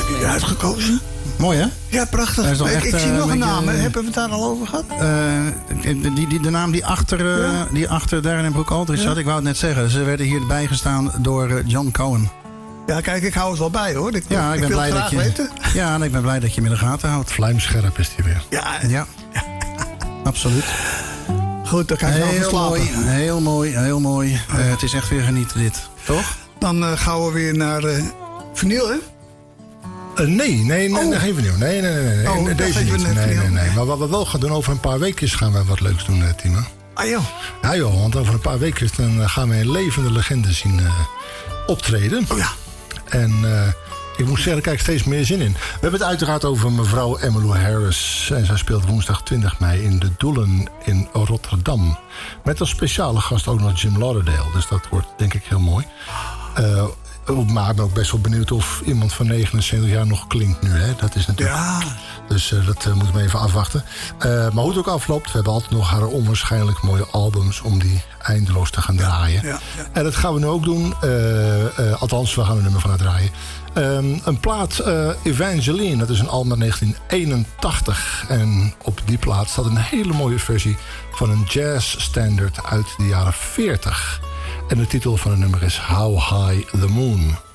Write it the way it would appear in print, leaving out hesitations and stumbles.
Uitgekozen. Mooi, hè? Ja, prachtig. Dat is toch echt, ik zie nog een naam. beetje, Hebben we het daar al over gehad? De naam die achter Darren en Brooke Aldridge zat, ik wou het net zeggen. Ze werden hier bijgestaan door John Cohen. Ja, kijk, ik hou het wel bij, hoor. Ik ben wil blij het dat graag weten. Ja, en ik ben blij dat je me in de gaten houdt. Vlijmscherp is die weer. Ja. Absoluut. Goed, dan kan je wel slapen. Heel mooi. Het is echt weer genieten dit, toch? Dan gaan we weer naar vinyl, hè? Nee, geen vinyl. Nee. Deze niet. Nee. Maar wat we wel gaan doen, over een paar weekjes gaan we wat leuks doen, Timo. Ah, joh. Ja, joh, want over een paar weekjes dan gaan we een levende legende zien optreden. Oh ja. En ik moet zeggen, daar kijk ik steeds meer zin in. We hebben het uiteraard over mevrouw Emmylou Harris. En zij speelt woensdag 20 mei in de Doelen in Rotterdam. Met als speciale gast ook nog Jim Lauderdale. Dus dat wordt denk ik heel mooi. Maar ik ben ook best wel benieuwd of iemand van 79 jaar nog klinkt nu. Hè? Dat is natuurlijk... Ja. Dus dat moeten we even afwachten. Maar hoe het ook afloopt, we hebben altijd nog haar onwaarschijnlijk mooie albums om die eindeloos te gaan draaien. Ja. En dat gaan we nu ook doen. Althans, we gaan een nummer van haar draaien. Een plaat, Evangeline, dat is een album uit 1981. En op die plaat staat een hele mooie versie van een jazzstandard uit de jaren 40. En de titel van het nummer is How High the Moon.